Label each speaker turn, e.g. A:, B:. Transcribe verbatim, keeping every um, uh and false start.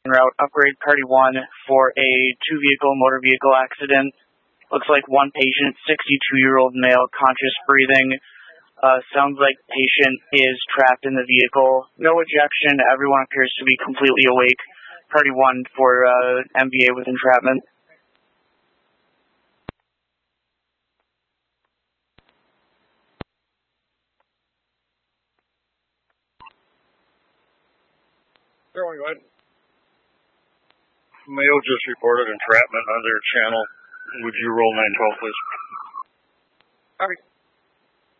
A: route, upgrade party one for a two-vehicle motor vehicle accident. Looks like one patient, sixty-two-year-old male, conscious breathing. Uh, sounds like patient is trapped in the vehicle. No ejection. Everyone appears to be completely awake. Party one for uh, M V A with entrapment.
B: Go ahead. Male just reported entrapment on their channel. Would you roll nine twelve, please?
A: All right.